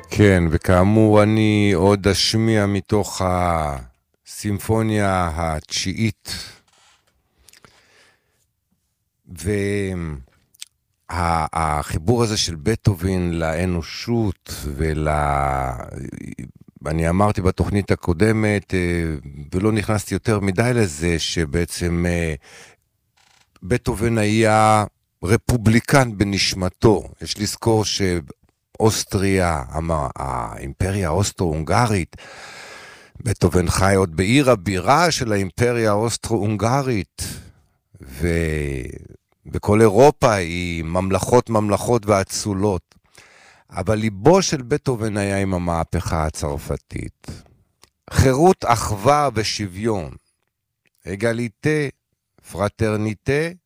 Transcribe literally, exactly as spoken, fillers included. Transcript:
כן, וכאמור אני עוד אשמיע מתוך הסימפוניה התשיעית, והחיבור הזה של בטהובן לאנושות ול... אני אמרתי בתוכנית הקודמת, ולא נכנסתי יותר מדי לזה, שבעצם בטהובן היה רפובליקן בנשמתו. יש לזכור שאוסטריה, האימפריה האוסטרו-הונגרית, בטהובן חי עוד בעיר הבירה של האימפריה האוסטרו-הונגרית, ובכל אירופה היא ממלכות ממלכות ואצולות. אבל ליבו של בטהובן היה עם המהפכה הצרפתית. חירות, אחווה ושוויון. אגליטה, פרטרניטה